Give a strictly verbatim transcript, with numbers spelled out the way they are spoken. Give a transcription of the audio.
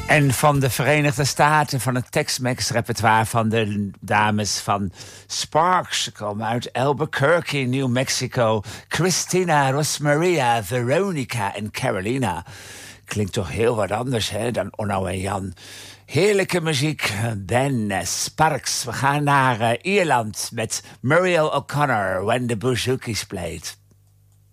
En van de Verenigde Staten, van het Tex-Mex repertoire van de dames van Sparks. Ze komen uit Albuquerque, New Mexico. Christina, Rosmaria, Veronica en Carolina. Klinkt toch heel wat anders hè, dan Onno en Jan. Heerlijke muziek. Ben Sparks. We gaan naar uh, Ierland met Muriel O'Connor, When the Bouzouki's Played.